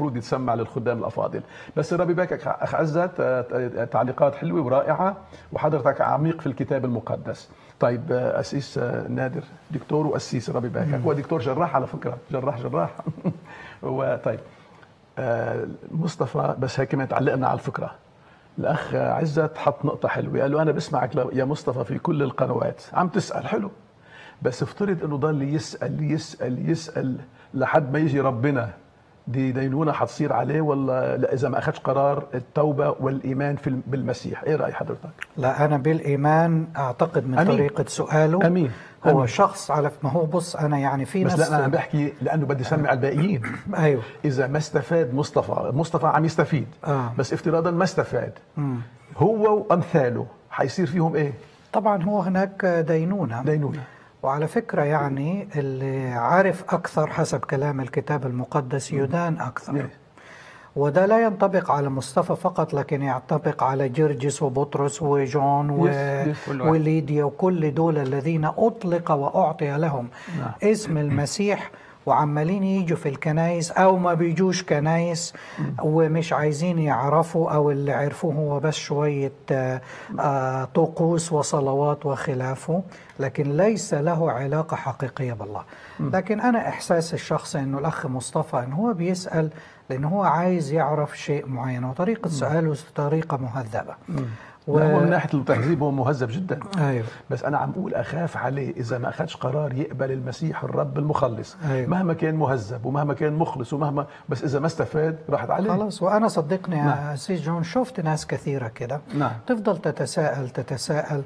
المفروض يتسمع للخدام الافاضل. بس ربي يباركك اخ عزت، تعليقات حلوه ورائعه، وحضرتك عميق في الكتاب المقدس. طيب أسيس نادر، دكتور وأسيس ربي يباركك، هو دكتور جراح على فكرة، جراح وطيب مصطفى، بس هيك كمان تعلقنا على الفكرة. الأخ عزت حط نقطة حلوة، قال له أنا بسمعك يا مصطفى في كل القنوات، عم تسأل حلو، بس افترض إنه ضل يسأل لحد ما يجي ربنا، دي دينونة حتصير عليه ولا لا إذا ما أخذش قرار التوبة والإيمان بالمسيح؟ إيه رأي حضرتك؟ لا، أنا بالإيمان أعتقد من أمين. طريقة سؤاله. أمين. هو أمين. شخص على، ما هو بص أنا يعني في بس ناس، لا أنا عم بحكي لأنه بدي أسمع الباقيين. أيوه. إذا ما استفاد مصطفى عم يستفيد، بس افتراضا ما استفاد، هو وأمثاله حيصير فيهم إيه؟ طبعا هو هناك دينونة. وعلى فكرة يعني اللي عارف أكثر حسب كلام الكتاب المقدس يدان أكثر. وده لا ينطبق على مصطفى فقط، لكن ينطبق على جرجس وبطرس وجون وليديا وكل دول الذين أطلق وأعطي لهم اسم المسيح، وعمالين يجوا في الكنائس أو ما بيجوش كنائس ومش عايزين يعرفوا، أو اللي عرفوه هو بس شوية طقوس وصلوات وخلافه، لكن ليس له علاقة حقيقية بالله. لكن أنا إحساس الشخصي أنه الأخ مصطفى أنه هو بيسأل لأنه هو عايز يعرف شيء معين، وطريقة سؤاله طريقة مهذبة. هو من ناحية التهذيب هو مهذب جدا. أيوه. بس أنا عم أقول أخاف عليه إذا ما أخذش قرار يقبل المسيح الرب المخلص. أيوه. مهما كان مهذب ومهما كان مخلص بس إذا ما استفاد راحت عليه. خلاص. وأنا صدقني يا أسيس جون شفت ناس كثيرة كده تفضل تتساءل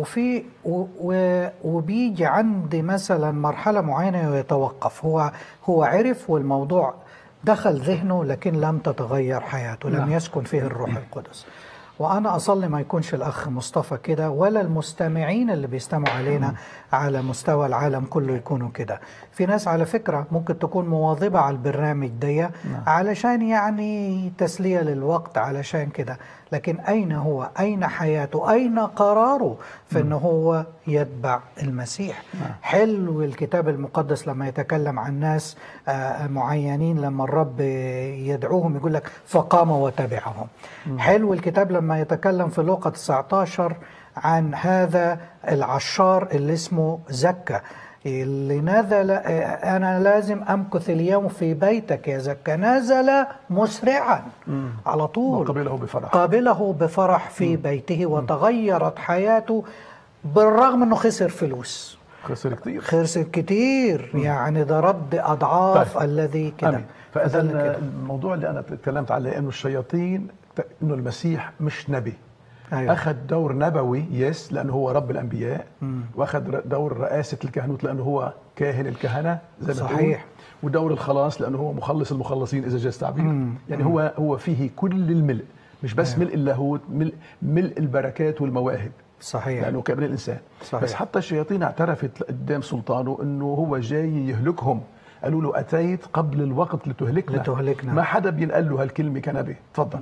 وبيجي عند مثلا مرحلة معينة ويتوقف. هو عرف والموضوع دخل ذهنه، لكن لم تتغير حياته، لم يسكن فيه الروح القدس. وأنا أصلي ما يكونش الأخ مصطفى كده، ولا المستمعين اللي بيستمعوا علينا على مستوى العالم كله يكونوا كده. في ناس على فكرة ممكن تكون مواظبة على البرنامج دي علشان يعني تسلية للوقت، علشان كده، لكن أين هو؟ أين حياته؟ أين قراره في أنه هو يتبع المسيح؟ حلو الكتاب المقدس لما يتكلم عن ناس معينين لما الرب يدعوهم يقول لك فقام وتبعهم. حلو الكتاب لما يتكلم في لوقا 19 عن هذا العشار اللي اسمه زكا، اللي نزل أنا لازم أمكث اليوم في بيتك يا زكا، نزل مسرعا على طول، قابله بفرح في بيته، وتغيرت حياته بالرغم أنه خسر فلوس، خسر كتير يعني ده رد أضعاف الذي كده. فإذا الموضوع اللي أنا تكلمت عليه أنه الشياطين، أنه المسيح مش نبي. أيوة. أخذ دور نبوي لأنه هو رب الأنبياء، وأخذ دور رئاسة الكهنوت لأنه هو كاهن الكهنة زي ما صحيح، ودور الخلاص لأنه هو مخلص المخلصين إذا جاز تعبير. يعني هو فيه كل الملء، مش بس ملء اللاهوت، ملء البركات والمواهب. صحيح، لأنه كامل الإنسان. صحيح. بس حتى الشياطين اعترفت قدام سلطانه أنه هو جاي يهلكهم، قالوا له أتيت قبل الوقت لتهلكنا. ما حدا بينقل له هالكلمة كنبي. تفضل.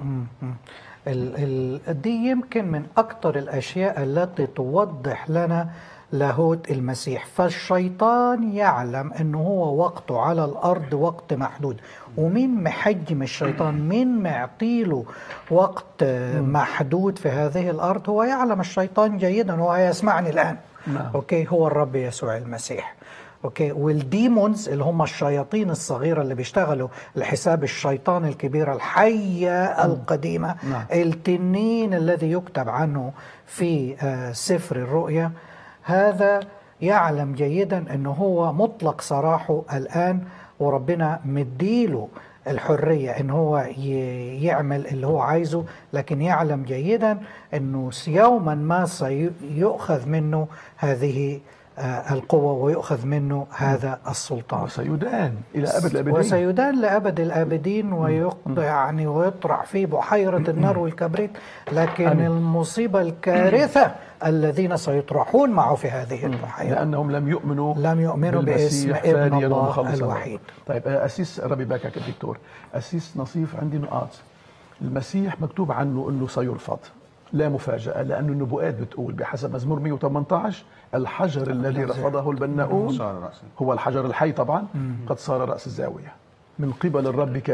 دي يمكن من أكثر الأشياء التي توضح لنا لاهوت المسيح. فالشيطان يعلم أنه هو وقته على الأرض وقت محدود، ومين محجم الشيطان؟ مين معطيله وقت محدود في هذه الأرض؟ هو يعلم الشيطان جيدا، هو يسمعني الآن. أوكي، هو الرب يسوع المسيح. اوكي، والديمونز اللي هم الشياطين الصغيره اللي بيشتغلوا لحساب الشيطان الكبير الحيه القديمه، التنين الذي يكتب عنه في سفر الرؤيا، هذا يعلم جيدا انه هو مطلق سراحه الان، وربنا مديله الحريه ان هو يعمل اللي هو عايزه، لكن يعلم جيدا انه يوما ما سيؤخذ منه هذه القوة، ويؤخذ منه هذا السلطان، وسيدان إلى أبد الآبدين، وسيدان لأبد الآبدين، يعني ويطرح في بحيرة النار والكبريت. لكن المصيبة الكارثة الذين سيطرحون معه في هذه البحيرة، لأنهم لم يؤمنوا باسم ابن الله الوحيد. طيب أسيس ربي باكك الدكتور أسيس نصيف، عندي نقاط. المسيح مكتوب عنه أنه سيرفض، لا مفاجأة، لأن النبوءات بتقول بحسب مزمور 118 الحجر الذي رفضه البناؤون هو الحجر الحي طبعا قد صار رأس الزاوية من قبل الرب.